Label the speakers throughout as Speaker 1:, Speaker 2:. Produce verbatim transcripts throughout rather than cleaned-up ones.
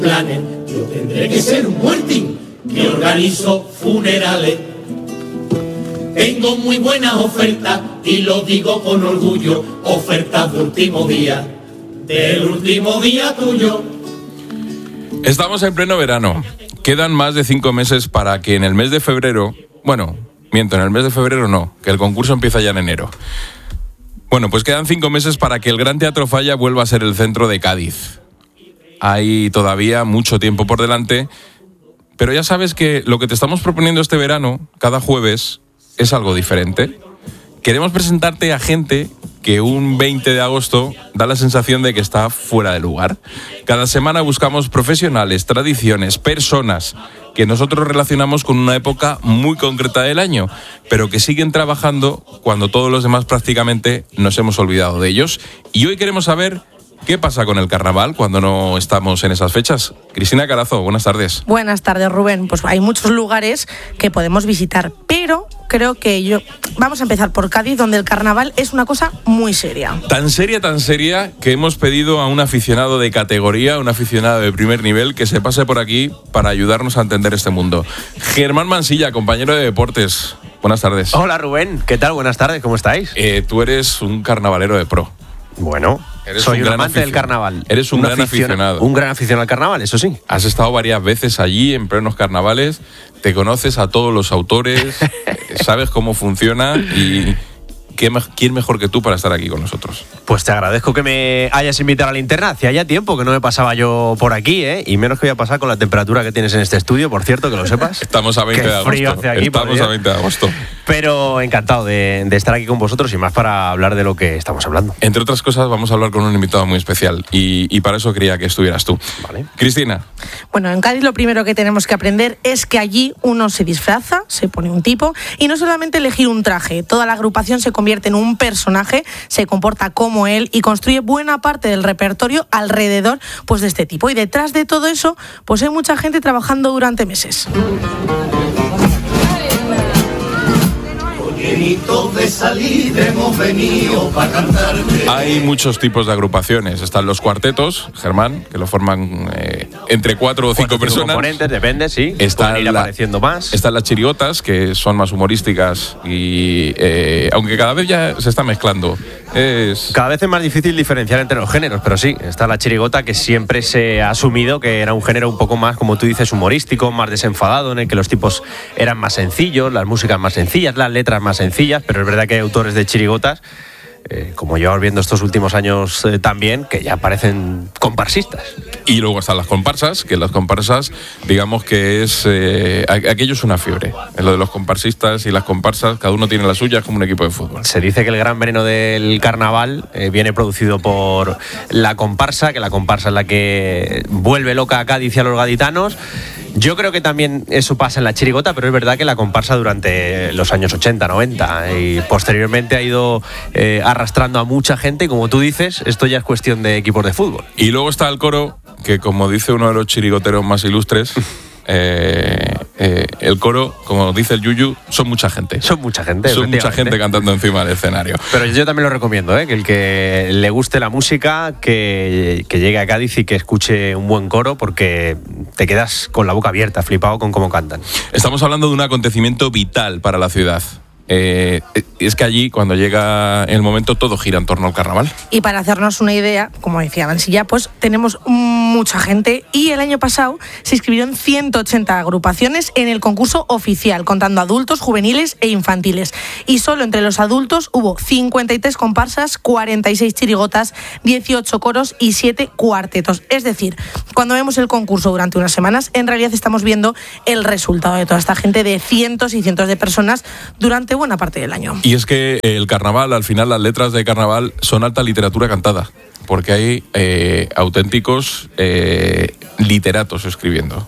Speaker 1: planes, yo tendré que ser un muertín que organizo funerales. Tengo muy buenas ofertas y lo digo con orgullo, ofertas de último día, del último día tuyo.
Speaker 2: Estamos en pleno verano. Quedan más de cinco meses para que en el mes de febrero, bueno, miento, en el mes de febrero no, que el concurso empieza ya en enero. Bueno, pues quedan cinco meses para que el Gran Teatro Falla vuelva a ser el centro de Cádiz. Hay todavía mucho tiempo por delante, pero ya sabes que lo que te estamos proponiendo este verano, cada jueves, es algo diferente. Queremos presentarte a gente que un veinte de agosto da la sensación de que está fuera de lugar. Cada semana buscamos profesionales, tradiciones, personas que nosotros relacionamos con una época muy concreta del año, pero que siguen trabajando cuando todos los demás prácticamente nos hemos olvidado de ellos. Y hoy queremos saber ¿qué pasa con el carnaval cuando no estamos en esas fechas? Cristina Carazo, buenas tardes.
Speaker 3: Buenas tardes, Rubén. Pues hay muchos lugares que podemos visitar, pero creo que yo... Vamos a empezar por Cádiz, donde el carnaval es una cosa muy seria.
Speaker 2: Tan seria, tan seria, que hemos pedido a un aficionado de categoría, un aficionado de primer nivel, que se pase por aquí para ayudarnos a entender este mundo. Germán Mansilla, compañero de deportes. Buenas tardes.
Speaker 4: Hola, Rubén. ¿Qué tal? Buenas tardes. ¿Cómo estáis?
Speaker 2: Eh, tú eres un carnavalero de pro.
Speaker 4: Bueno,
Speaker 2: eres
Speaker 4: soy
Speaker 2: un,
Speaker 4: un
Speaker 2: gran
Speaker 4: amante
Speaker 2: aficionado.
Speaker 4: del carnaval.
Speaker 2: Eres un, un gran
Speaker 4: aficion-
Speaker 2: aficionado.
Speaker 4: Un gran aficionado al carnaval, eso sí.
Speaker 2: Has estado varias veces allí en plenos carnavales, te conoces a todos los autores, sabes cómo funciona y ¿qué me- ¿quién mejor que tú para estar aquí con nosotros?
Speaker 4: Pues te agradezco que me hayas invitado a la linterna. Hacía ya tiempo que no me pasaba yo por aquí, ¿eh? Y menos que voy a pasar con la temperatura que tienes en este estudio, por cierto, que lo sepas.
Speaker 2: Estamos a veinte
Speaker 4: Qué
Speaker 2: de agosto.
Speaker 4: frío hace aquí,
Speaker 2: Estamos
Speaker 4: por
Speaker 2: a veinte de agosto.
Speaker 4: Pero encantado de, de estar aquí con vosotros y más para hablar de lo que estamos hablando.
Speaker 2: Entre otras cosas, vamos a hablar con un invitado muy especial y, y para eso quería que estuvieras tú.
Speaker 4: Vale.
Speaker 2: Cristina.
Speaker 3: Bueno, en Cádiz lo primero que tenemos que aprender es que allí uno se disfraza, se pone un tipo y no solamente elegir un traje, toda la agrupación se convierte en un personaje, se comporta como él y construye buena parte del repertorio alrededor pues de este tipo. Y detrás de todo eso, pues hay mucha gente trabajando durante meses.
Speaker 1: De salida hemos venido para cantarte.
Speaker 2: Hay muchos tipos de agrupaciones. Están los cuartetos, Germán, que lo forman eh, entre cuatro o cinco
Speaker 4: Cuatro,
Speaker 2: personas.
Speaker 4: componentes, depende, sí.
Speaker 2: Están
Speaker 4: Pueden ir
Speaker 2: la-
Speaker 4: apareciendo más.
Speaker 2: Están las chirigotas, que son más humorísticas y eh, aunque cada vez ya se está mezclando. Es...
Speaker 4: Cada vez es más difícil diferenciar entre los géneros, pero sí, está la chirigota, que siempre se ha asumido que era un género un poco más, como tú dices, humorístico, más desenfadado, en el que los tipos eran más sencillos, las músicas más sencillas, las letras más sencillas, pero es verdad que hay autores de chirigotas, eh, como llevamos viendo estos últimos años eh, también, que ya parecen comparsistas.
Speaker 2: Y luego están las comparsas, que las comparsas, digamos que es... Eh, aquello es una fiebre. En lo de los comparsistas y las comparsas, cada uno tiene la suya, es como un equipo de fútbol.
Speaker 4: Se dice que el gran veneno del carnaval eh, viene producido por la comparsa, que la comparsa es la que vuelve loca a Cádiz y a los gaditanos. Yo creo que también eso pasa en la chirigota, pero es verdad que la comparsa durante los años ochenta, noventa y posteriormente ha ido eh, arrastrando a mucha gente y, como tú dices, esto ya es cuestión de equipos de fútbol.
Speaker 2: Y luego está el coro, que como dice uno de los chirigoteros más ilustres, eh, eh, el coro, como dice el Yuyu, son mucha gente.
Speaker 4: Son mucha gente,
Speaker 2: Son mucha
Speaker 4: efectivamente.
Speaker 2: gente cantando encima del escenario.
Speaker 4: Pero yo también lo recomiendo, ¿eh? Que el que le guste la música, que, que llegue a Cádiz y que escuche un buen coro, porque te quedas con la boca abierta, flipado con cómo cantan.
Speaker 2: Estamos hablando de un acontecimiento vital para la ciudad. Eh, es que allí, cuando llega el momento, todo gira en torno al carnaval.
Speaker 3: Y para hacernos una idea, como decía Mansilla, pues tenemos mucha gente y el año pasado se inscribieron ciento ochenta agrupaciones en el concurso oficial, contando adultos, juveniles e infantiles. Y solo entre los adultos hubo cincuenta y tres comparsas, cuarenta y seis chirigotas, dieciocho coros y siete cuartetos. Es decir, cuando vemos el concurso durante unas semanas, en realidad estamos viendo el resultado de toda esta gente, de cientos y cientos de personas durante buena parte del año.
Speaker 2: Y es que el carnaval, al final, las letras de carnaval son alta literatura cantada, porque hay eh, auténticos eh, literatos escribiendo.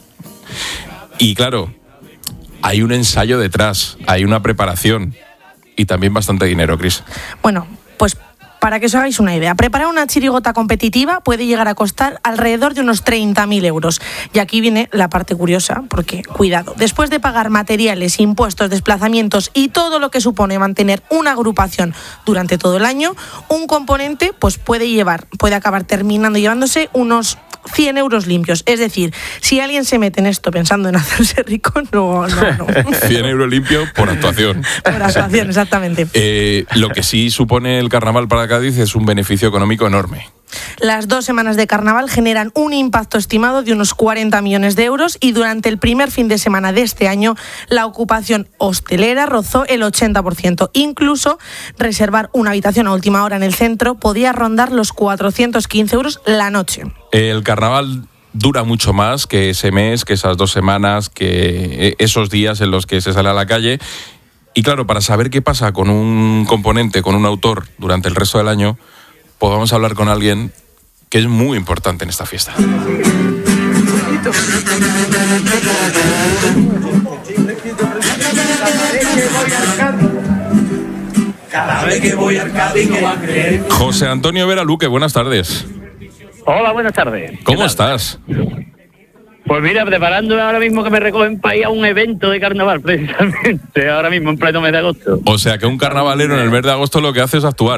Speaker 2: Y claro, hay un ensayo detrás, hay una preparación y también bastante dinero, Cris.
Speaker 3: Bueno, pues Para que os hagáis una idea, preparar una chirigota competitiva puede llegar a costar alrededor de unos treinta mil euros. Y aquí viene la parte curiosa, porque, cuidado, después de pagar materiales, impuestos, desplazamientos y todo lo que supone mantener una agrupación durante todo el año, un componente pues puede llevar, puede acabar terminando llevándose unos cien euros limpios. Es decir, si alguien se mete en esto pensando en hacerse rico, no, no, no.
Speaker 2: cien euros limpios por actuación.
Speaker 3: Por actuación, exactamente.
Speaker 2: Eh, lo que sí supone el carnaval para Cádiz es un beneficio económico enorme.
Speaker 3: Las dos semanas de carnaval generan un impacto estimado de unos cuarenta millones de euros y durante el primer fin de semana de este año la ocupación hostelera rozó el ochenta por ciento. Incluso reservar una habitación a última hora en el centro podía rondar los cuatrocientos quince euros la noche.
Speaker 2: El carnaval dura mucho más que ese mes, que esas dos semanas, que esos días en los que se sale a la calle. Y claro, para saber qué pasa con un componente, con un autor durante el resto del año, pues vamos a hablar con alguien que es muy importante en esta fiesta.
Speaker 1: Cada vez que voy al Cádiz no va a creer.
Speaker 2: José Antonio Vera Luque, buenas tardes.
Speaker 5: Hola, buenas tardes.
Speaker 2: ¿Cómo estás?
Speaker 5: Pues mira, preparándome ahora mismo que me recogen para ir a un evento de carnaval, precisamente, ahora mismo en pleno mes de agosto.
Speaker 2: O sea que un carnavalero en el mes de agosto lo que hace es actuar.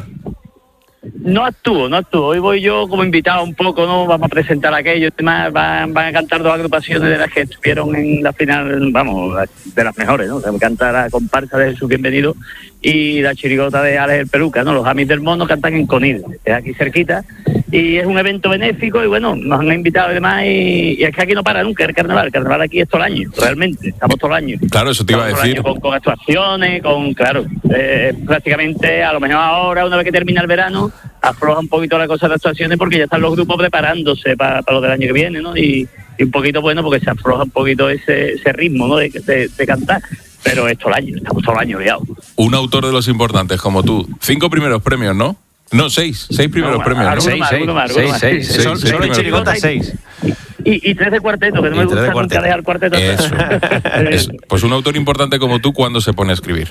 Speaker 5: No actúo, no actúo. Hoy voy yo como invitado un poco, ¿no? Vamos a presentar aquello y demás. Van, van a cantar dos agrupaciones de las que estuvieron en la final, vamos, de las mejores, ¿no? Se canta la comparsa de Jesús Bienvenido y la chirigota de Alex el Peluca, ¿no? Los Amis del Mono cantan en Conil, es aquí cerquita. Y es un evento benéfico y bueno, nos han invitado y demás. Y, y es que aquí no para nunca el carnaval. El carnaval aquí es todo el año, realmente. Estamos todo el año.
Speaker 2: Claro, eso te iba a decir.
Speaker 5: Con, con actuaciones, con, claro, eh, prácticamente a lo mejor ahora, una vez que termina el verano, afloja un poquito la cosa de actuaciones porque ya están los grupos preparándose para, para lo del año que viene, ¿no? Y, y un poquito, bueno, porque se afloja un poquito ese, ese ritmo, ¿no? De, de, de cantar. Pero es todo el año, estamos todo el año liados.
Speaker 2: Un autor de los importantes como tú. Cinco primeros premios, ¿no? No, seis. Seis primeros
Speaker 5: no,
Speaker 2: premios, ¿no?
Speaker 4: Seis,
Speaker 5: más,
Speaker 4: seis,
Speaker 5: más,
Speaker 4: seis,
Speaker 5: más.
Speaker 4: seis.
Speaker 2: Seis,
Speaker 4: Solo,
Speaker 2: seis
Speaker 4: solo en
Speaker 2: primeros
Speaker 4: chirigota, seis.
Speaker 5: Y, y tres de cuarteto, que no
Speaker 4: Y
Speaker 5: me
Speaker 4: tres de
Speaker 5: gusta nunca
Speaker 4: cuarteto.
Speaker 5: dejar cuarteto.
Speaker 2: Eso. Es- pues un autor importante como tú, ¿cuándo se pone a escribir?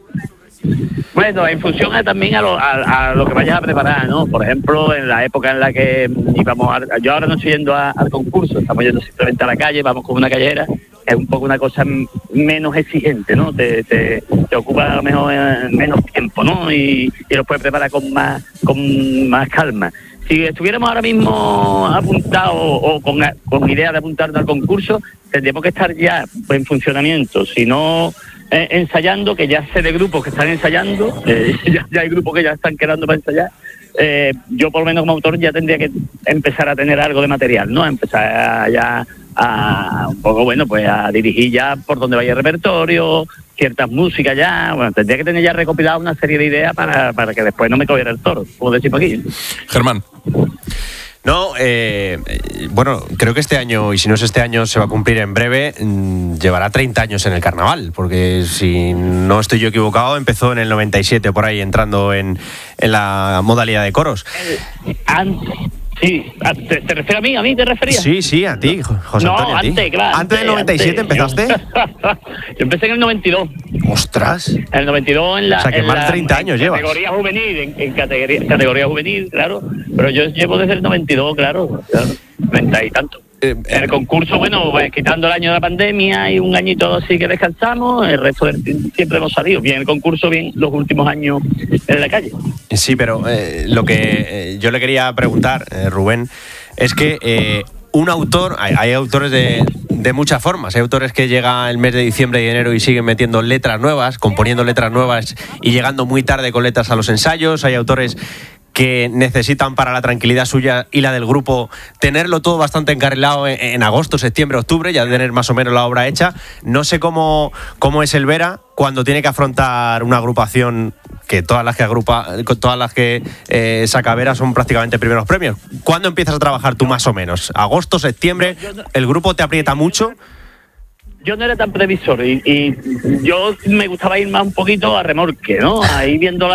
Speaker 5: Bueno, en función a, también a lo, a, a lo que vayas a preparar, ¿no? Por ejemplo, en la época en la que íbamos a, yo ahora no estoy yendo a, al concurso, estamos yendo simplemente a la calle, vamos con una callera, es un poco una cosa m- menos exigente, ¿no? Te, te, te ocupa a lo mejor eh, menos tiempo, ¿no? Y, y lo puedes preparar con más, con más calma. Si estuviéramos ahora mismo apuntados o, o con, con idea de apuntarnos al concurso, tendríamos que estar ya en funcionamiento, si no eh, ensayando, que ya sé de grupos que están ensayando, eh, ya, ya hay grupos que ya están quedando para ensayar. Eh, yo por lo menos como autor ya tendría que empezar a tener algo de material, ¿no? Empezar a, ya a un poco, bueno, pues a dirigir ya por donde vaya el repertorio, ciertas músicas ya, bueno, tendría que tener ya recopilada una serie de ideas para, para que después no me cogiera el toro, como decimos aquí.
Speaker 2: Germán.
Speaker 4: No, eh, bueno, creo que este año, y si no es este año, se va a cumplir en breve, mmm, llevará treinta años en el carnaval, porque si no estoy yo equivocado, empezó en el noventa y siete, por ahí, entrando en, en la modalidad de coros.
Speaker 5: Antes, sí, ¿te, te refieres a mí? ¿A mí te referías?
Speaker 4: Sí, sí, a ti, José
Speaker 5: No,
Speaker 4: Antonio, a ti.
Speaker 5: antes, claro.
Speaker 4: ¿Antes del noventa y siete
Speaker 5: antes.
Speaker 4: empezaste?
Speaker 5: Yo empecé en el noventa y dos.
Speaker 4: ¡Ostras!
Speaker 5: En el noventa y dos en la,
Speaker 4: O sea, que
Speaker 5: en
Speaker 4: más de
Speaker 5: la-
Speaker 4: treinta años
Speaker 5: en
Speaker 4: llevas.
Speaker 5: categoría juvenil, en, en categoría, categoría juvenil, claro. Pero yo llevo desde el noventa y dos, claro, claro, noventa y tanto.
Speaker 4: Eh,
Speaker 5: En el concurso, bueno, pues, quitando el año de la pandemia y un añito así que descansamos, el resto del tiempo siempre hemos salido. Bien el concurso, bien los últimos años en la calle.
Speaker 4: Sí, pero eh, lo que eh, yo le quería preguntar, eh, Rubén, es que eh, un autor, hay, hay autores de, de muchas formas, hay autores que llega el mes de diciembre y enero y siguen metiendo letras nuevas, componiendo letras nuevas y llegando muy tarde con letras a los ensayos, hay autores que necesitan para la tranquilidad suya y la del grupo tenerlo todo bastante encarrilado en, en agosto, septiembre, octubre, ya tener más o menos la obra hecha. No sé cómo, cómo es el Vera cuando tiene que afrontar una agrupación que todas las que agrupa, todas las que eh, saca Vera son prácticamente primeros premios. ¿Cuándo empiezas a trabajar tú más o menos? ¿Agosto, septiembre? ¿El grupo te aprieta mucho?
Speaker 5: Yo no era tan previsor y, y yo me gustaba ir más un poquito a remolque, ¿no? Ahí viendo la